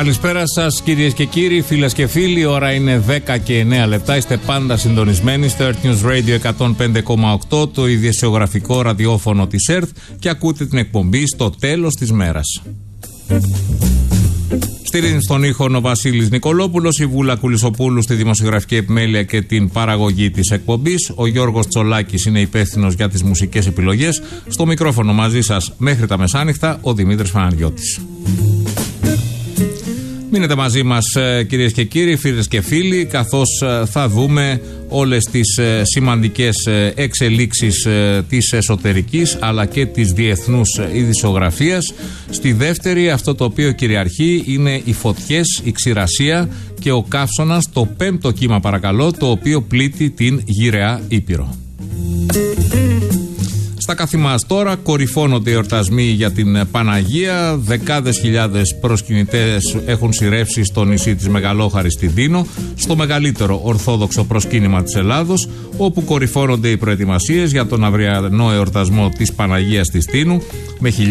Καλησπέρα σας κυρίες και κύριοι, φίλες και φίλοι. Η ώρα είναι 10 και 9 λεπτά. Είστε πάντα συντονισμένοι στο Earth News Radio 105,8, το ειδησιογραφικό ραδιόφωνο της Earth, και ακούτε την εκπομπή στο τέλος της μέρας. Στηρίζει στον ήχο ο Βασίλης Νικολόπουλος, η Βούλα Κουλισοπούλου στη δημοσιογραφική επιμέλεια και την παραγωγή της εκπομπής. Ο Γιώργος Τσολάκης είναι υπεύθυνος για τις μουσικές επιλογές. Στο μικρόφωνο μαζί σας μέχρι τα μεσάνυχτα ο Δημήτρης Παναγιώτης. Μείνετε μαζί μας κυρίες και κύριοι, φίλες και φίλοι, καθώς θα δούμε όλες τις σημαντικές εξελίξεις της εσωτερικής αλλά και της διεθνούς ειδησιογραφίας. Στη δεύτερη, αυτό το οποίο κυριαρχεί είναι οι φωτιές, η ξηρασία και ο καύσωνας, το πέμπτο κύμα παρακαλώ, το οποίο πλήττει την γυραιά Ήπειρο. Στα καθημάς τώρα κορυφώνονται οι εορτασμοί για την Παναγία. Δεκάδες χιλιάδες προσκυνητές έχουν σειρεύσει στο νησί της Μεγαλόχαρης στη Δίνο, στο μεγαλύτερο ορθόδοξο προσκύνημα της Ελλάδος, όπου κορυφώνονται οι προετοιμασίες για τον αυριανό εορτασμό της Παναγίας της Τίνου, με